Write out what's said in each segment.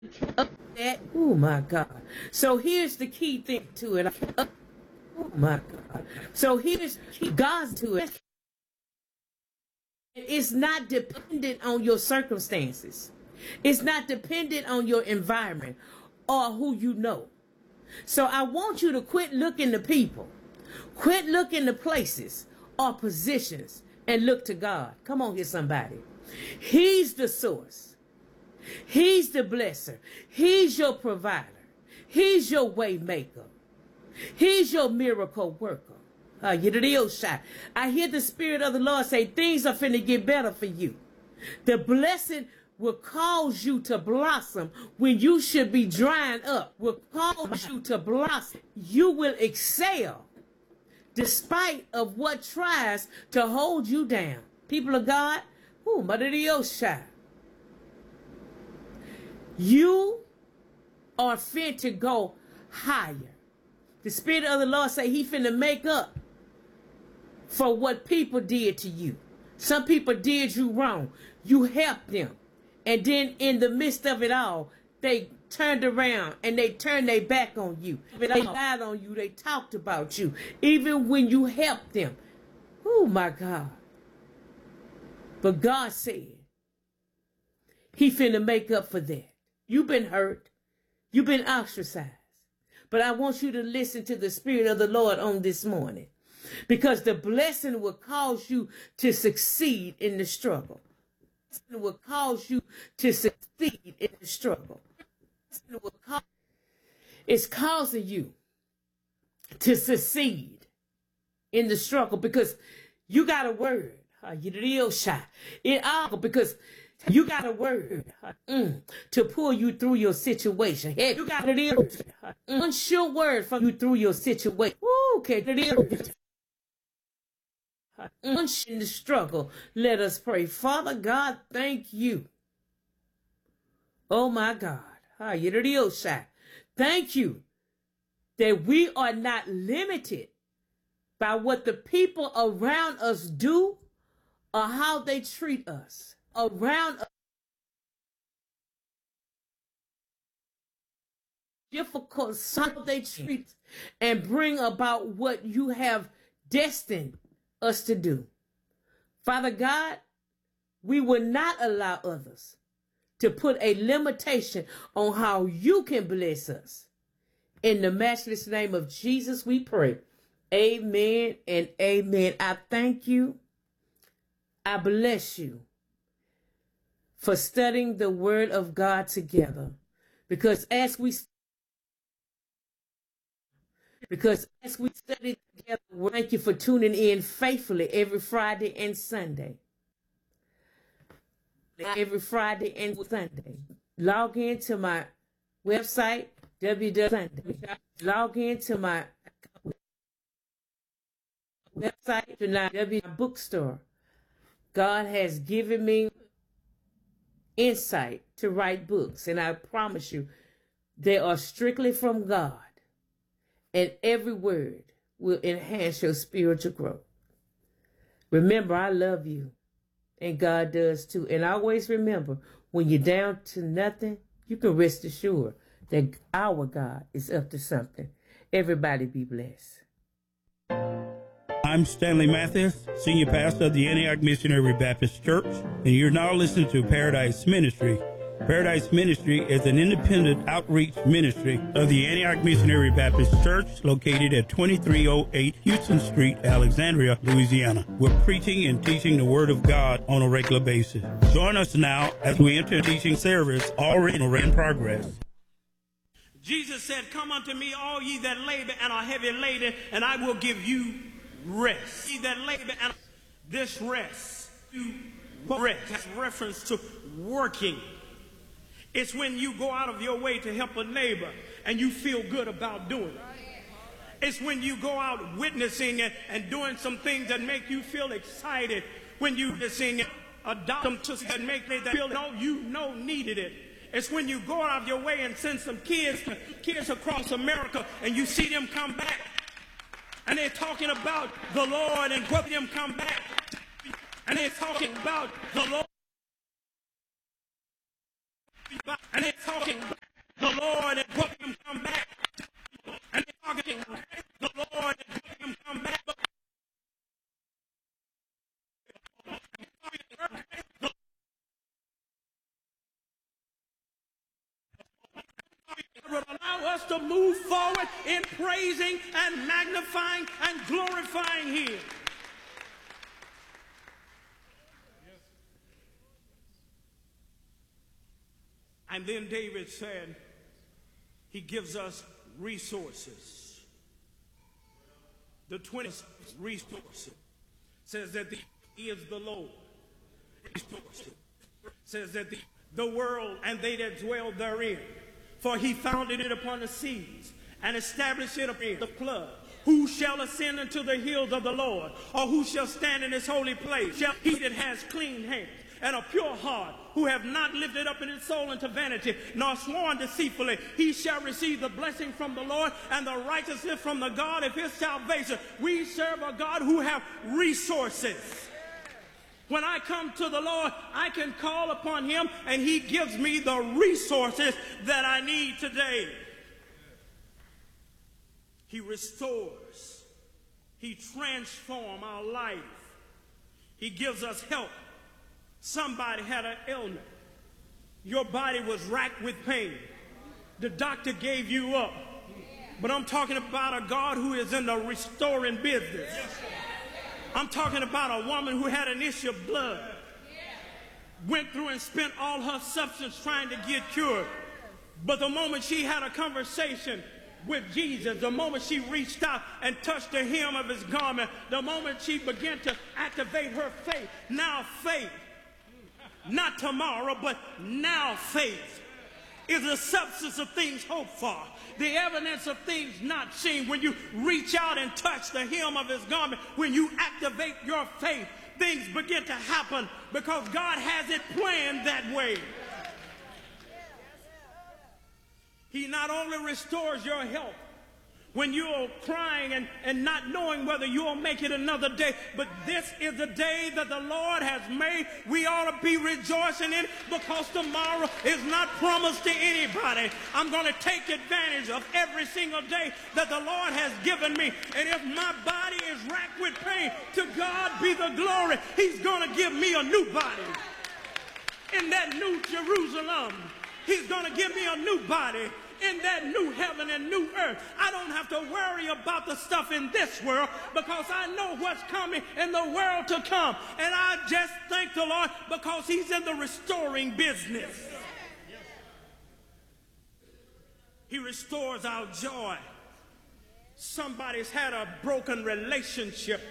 Oh my God. So here's the key thing to it. Oh my God. So here's the key God's to it. It's not dependent on your circumstances. It's not dependent on your environment or who you know. So I want you to quit looking to people. Quit looking to places or positions and look to God. Come on here, somebody. He's the source. He's the blesser. He's your provider. He's your way maker. He's your miracle worker. I hear the Spirit of the Lord say things are finna get better for you. The blessing will cause you to blossom when you should be drying up. Will cause you to blossom. You will excel despite of what tries to hold you down. People of God, you are fit to go higher. The Spirit of the Lord say he finna make up for what people did to you. Some people did you wrong. You helped them. And then in the midst of it all, they turned around and they turned their back on you. They lied on you. They talked about you. Even when you helped them. Oh my God. But God said he finna make up for that. You've been hurt. You've been ostracized. But I want you to listen to the Spirit of the Lord on this morning. Because the blessing will cause you to succeed in the struggle. It will cause you to succeed in the struggle. It's causing you to succeed in the struggle because you got a word. You're real shy. Because you got a word to pull you through your situation. You got a sure word from you through your situation. Okay. In the struggle, let us pray. Father God, thank you. Oh my God. Thank you that we are not limited by what the people around us do or how they treat us. Around us. Difficult how they treat and bring about what you have destined us to do. Father God, we will not allow others to put a limitation on how you can bless us. In the matchless name of Jesus, we pray. Amen and amen. I thank you. I bless you for studying the word of God together. Because as we study together, thank you for tuning in faithfully every Friday and Sunday. Every Friday and Sunday. Log into my website, www.sunday. Log into my website, www.bookstore. God has given me insight to write books, and I promise you, they are strictly from God. And every word will enhance your spiritual growth. Remember, I love you. And God does too. And always remember, when you're down to nothing, you can rest assured that our God is up to something. Everybody be blessed. I'm Stanley Mathis, Senior Pastor of the Antioch Missionary Baptist Church, and you're now listening to Paradise Ministry. Paradise Ministry is an independent outreach ministry of the Antioch Missionary Baptist Church located at 2308 Houston Street, Alexandria, Louisiana. We're preaching and teaching the Word of God on a regular basis. Join us now as we enter teaching service already in progress. Jesus said, "Come unto me, all ye that labor and are heavy laden, and I will give you rest." Ye that labor and this rest has reference to working. It's when you go out of your way to help a neighbor and you feel good about doing it. It's when you go out witnessing and doing some things that make you feel excited. When you witnessing adopt them to that make they feel needed it. It's when you go out of your way and send some kids across America and you see them come back and they're talking about the Lord and what them come back and they're talking about the Lord. And they're talking about the Lord and what him come back. And they're talking about the Lord and what him come back. Will allow us to move forward in praising and magnifying and glorifying him. And then David said, he gives us resources. The 20th resource says that he is the Lord. Resources says that the world and they that dwell therein. For he founded it upon the seas and established it upon the flood. Who shall ascend into the hills of the Lord? Or who shall stand in his holy place? Shall he that has clean hands and a pure heart, who have not lifted up in his soul into vanity, nor sworn deceitfully, he shall receive the blessing from the Lord and the righteousness from the God of his salvation. We serve a God who have resources. When I come to the Lord, I can call upon him and he gives me the resources that I need today. He restores. He transforms our life. He gives us help. Somebody had an ailment. Your body was racked with pain. The doctor gave you up. But I'm talking about a God who is in the restoring business. I'm talking about a woman who had an issue of blood. Went through and spent all her substance trying to get cured. But the moment she had a conversation with Jesus, the moment she reached out and touched the hem of his garment, the moment she began to activate her faith, now faith, not tomorrow, but now faith, is the substance of things hoped for, the evidence of things not seen. When you reach out and touch the hem of his garment, when you activate your faith, things begin to happen because God has it planned that way. He not only restores your health when you're crying and not knowing whether you'll make it another day, but this is the day that the Lord has made. We ought to be rejoicing in it because tomorrow is not promised to anybody. I'm going to take advantage of every single day that the Lord has given me. And if my body is racked with pain, to God be the glory. He's going to give me a new body in that new Jerusalem. He's going to give me a new body in that new heaven and new earth. I don't have to worry about the stuff in this world because I know what's coming in the world to come. And I just thank the Lord because he's in the restoring business. He restores our joy. Somebody's had a broken relationship.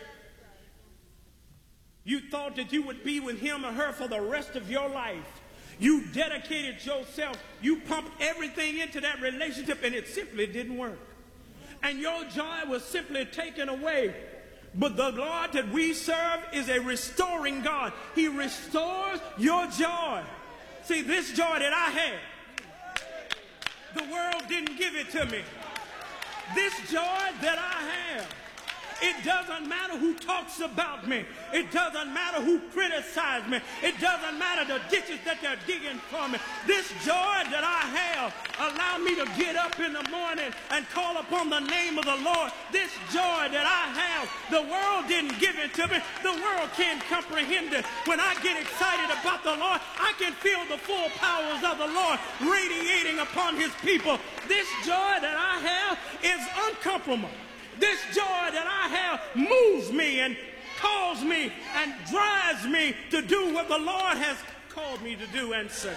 You thought that you would be with him or her for the rest of your life. You dedicated yourself. You pumped everything into that relationship and it simply didn't work. And your joy was simply taken away. But the God that we serve is a restoring God. He restores your joy. See, this joy that I had, the world didn't give it to me. This joy that I have, it doesn't matter who talks about me. It doesn't matter who criticizes me. It doesn't matter the ditches that they're digging for me. This joy that I have allow me to get up in the morning and call upon the name of the Lord. This joy that I have, the world didn't give it to me. The world can't comprehend it. When I get excited about the Lord, I can feel the full powers of the Lord radiating upon his people. This joy that I have is uncompromised. This joy that I have moves me and calls me and drives me to do what the Lord has called me to do and say.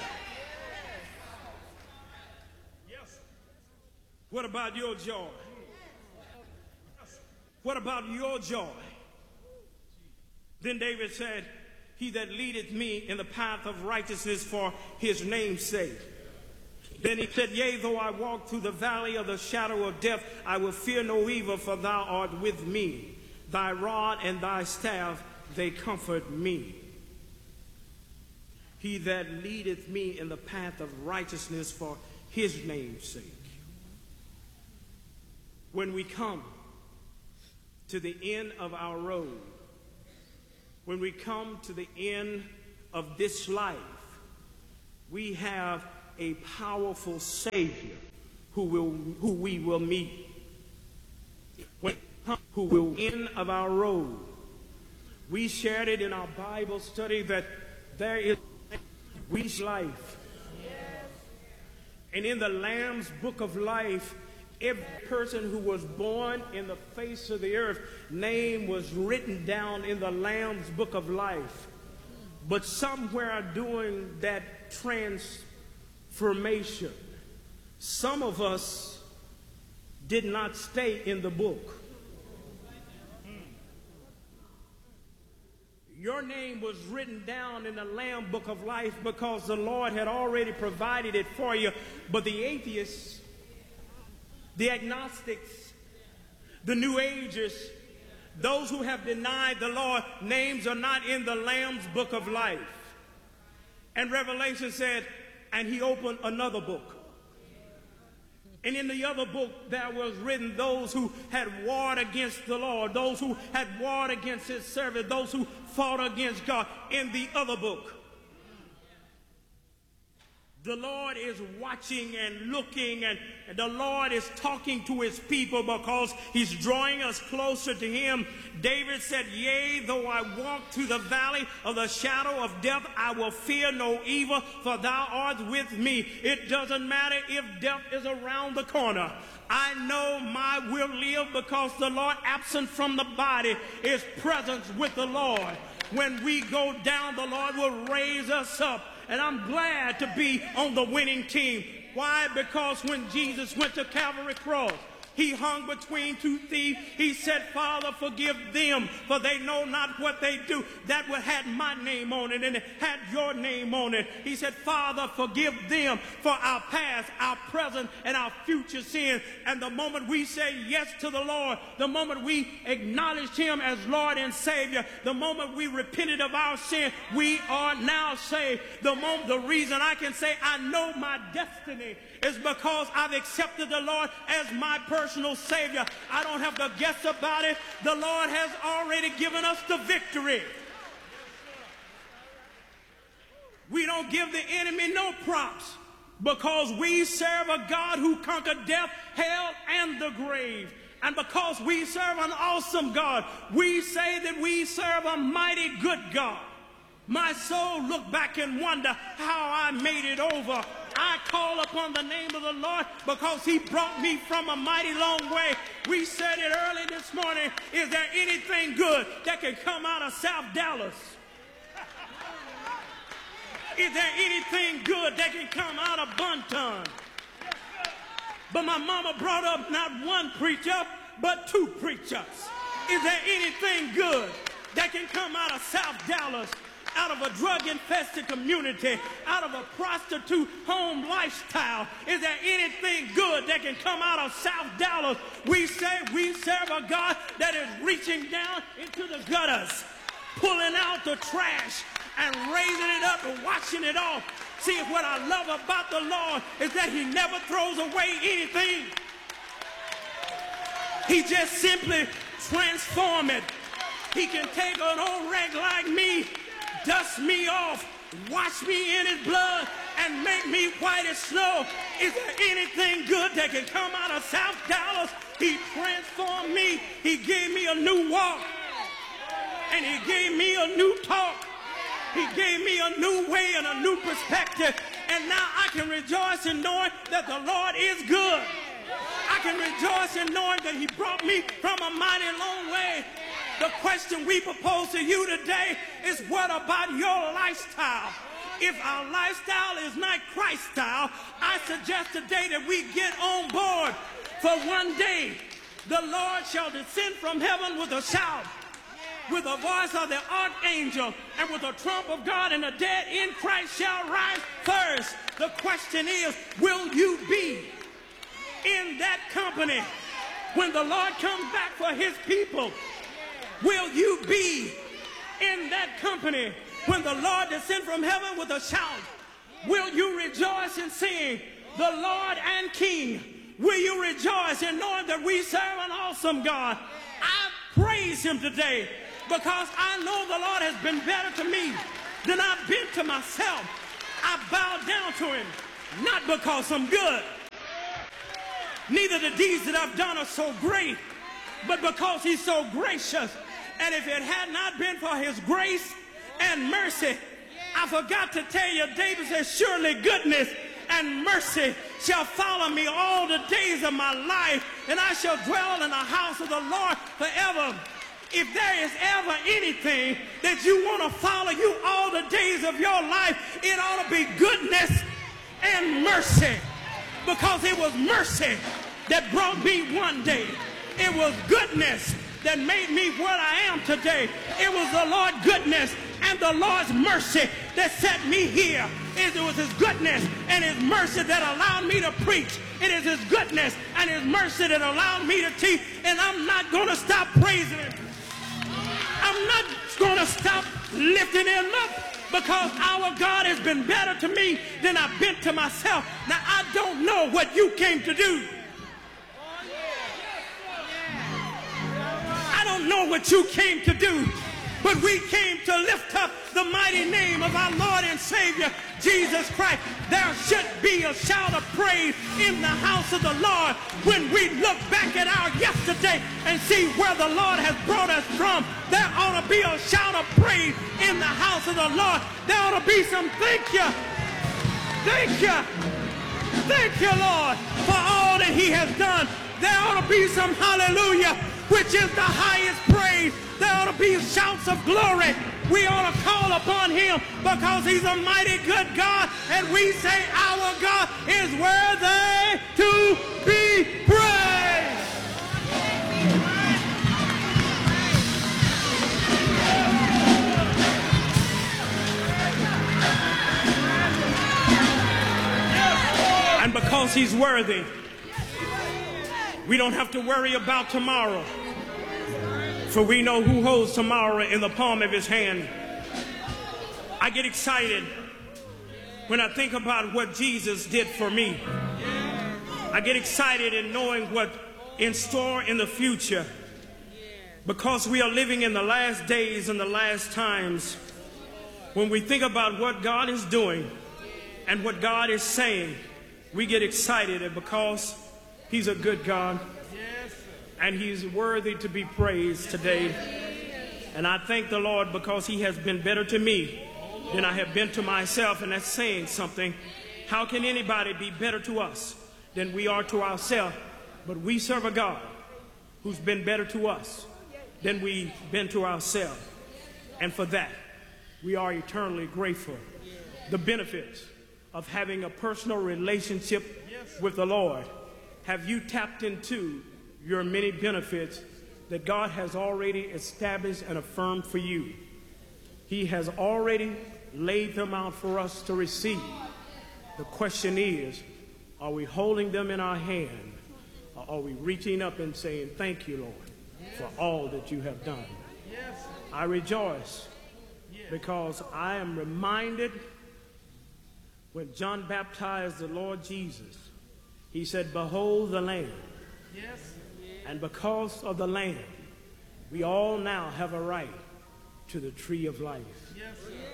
Yes. What about your joy? What about your joy? Then David said, he that leadeth me in the path of righteousness for his name's sake. Then he said, yea, though I walk through the valley of the shadow of death, I will fear no evil, for thou art with me. Thy rod and thy staff, they comfort me. He that leadeth me in the path of righteousness for his name's sake. When we come to the end of our road, when we come to the end of this life, we have a powerful Savior who we will meet. Who will end of our road. We shared it in our Bible study that there is life. And in the Lamb's book of life, every person who was born in the face of the earth, name was written down in the Lamb's book of life. But somewhere during that transformation, some of us did not stay in the book. Your name was written down in the Lamb book of life because the Lord had already provided it for you. But the atheists, the agnostics, the New Agers, those who have denied the Lord, names are not in the Lamb's book of life. And Revelation said, and he opened another book. And in the other book, there was written those who had warred against the Lord, those who had warred against his servant, those who fought against God. In the other book, the Lord is watching and looking, and the Lord is talking to his people because he's drawing us closer to him. David said, yea, though I walk through the valley of the shadow of death, I will fear no evil, for thou art with me. It doesn't matter if death is around the corner. I know my will live because the Lord, absent from the body, is present with the Lord. When we go down, the Lord will raise us up. And I'm glad to be on the winning team. Why? Because when Jesus went to Calvary cross, he hung between two thieves. He said, Father, forgive them, for they know not what they do. That one had my name on it, and it had your name on it. He said, Father, forgive them for our past, our present, and our future sins. And the moment we say yes to the Lord, the moment we acknowledged him as Lord and Savior, the moment we repented of our sin, we are now saved. The reason I can say I know my destiny is because I've accepted the Lord as my personal Savior. I don't have to guess about it. The Lord has already given us the victory. We don't give the enemy no props because we serve a God who conquered death, hell, and the grave. And because we serve an awesome God, we say that we serve a mighty good God. My soul look back and wonder how I made it over. I call upon the name of the Lord because he brought me from a mighty long way. We said it early this morning. Is there anything good that can come out of South Dallas? Is there anything good that can come out of Bunton? But my mama brought up not one preacher, but two preachers. Is there anything good that can come out of South Dallas? Out of a drug-infested community, out of a prostitute home lifestyle? Is there anything good that can come out of South Dallas? We say we serve a God that is reaching down into the gutters, pulling out the trash and raising it up and washing it off. See, what I love about the Lord is that he never throws away anything. He just simply transforms it. He can take an old rag like me, dust me off, wash me in his blood, and make me white as snow. Is there anything good that can come out of South Dallas? He transformed me. He gave me a new walk, and he gave me a new talk. He gave me a new way and a new perspective. And now I can rejoice in knowing that the Lord is good. I can rejoice in knowing that he brought me from a mighty long way. The question we propose to you today is, what about your lifestyle? If our lifestyle is not Christ style, I suggest today that we get on board. For one day, the Lord shall descend from heaven with a shout, with the voice of the archangel, and with the trump of God, and the dead in Christ shall rise first. The question is, will you be in that company when the Lord comes back for his people? Will you be in that company when the Lord descends from heaven with a shout? Will you rejoice in seeing the Lord and King? Will you rejoice in knowing that we serve an awesome God? I praise him today because I know the Lord has been better to me than I've been to myself. I bow down to him Not because I'm good. Neither the deeds that I've done are so great, but because he's so gracious. And if it had not been for his grace and mercy, I forgot to tell you, David said, surely goodness and mercy shall follow me all the days of my life, and I shall dwell in the house of the Lord forever. If there is ever anything that you want to follow you all the days of your life, it ought to be goodness and mercy, because it was mercy that brought me one day. It was goodness that made me what I am today. It was the Lord's goodness and the Lord's mercy that set me here. It was his goodness and his mercy that allowed me to preach. It is his goodness and his mercy that allowed me to teach. And I'm not going to stop praising him. I'm not going to stop lifting him up, because our God has been better to me than I've been to myself. Now, I don't know what you came to do. I don't know what you came to do, but we came to lift up the mighty name of our Lord and Savior, Jesus Christ. There should be a shout of praise in the house of the Lord when we look back at our yesterday and see where the Lord has brought us from. There ought to be a shout of praise in the house of the Lord. There ought to be some thank you. Thank you. Thank you, Lord, for all that he has done. There ought to be some hallelujah, which is the highest praise. There ought to be shouts of glory. We ought to call upon him because he's a mighty good God, and we say our God is worthy to be praised. And because he's worthy, we don't have to worry about tomorrow, for we know who holds tomorrow in the palm of his hand. I get excited when I think about what Jesus did for me. I get excited in knowing what's in store in the future, because we are living in the last days and the last times. When we think about what God is doing and what God is saying, we get excited, and because he's a good God, and he's worthy to be praised today. And I thank the Lord because he has been better to me than I have been to myself, and that's saying something. How can anybody be better to us than we are to ourselves? But we serve a God who's been better to us than we've been to ourselves. And for that, we are eternally grateful. The benefits of having a personal relationship with the Lord. Have you tapped into your many benefits that God has already established and affirmed for you? He has already laid them out for us to receive. The question is, are we holding them in our hand, or are we reaching up and saying, thank you, Lord, for all that you have done? I rejoice because I am reminded when John baptized the Lord Jesus, he said, behold the Lamb. And because of the Lamb, we all now have a right to the tree of life.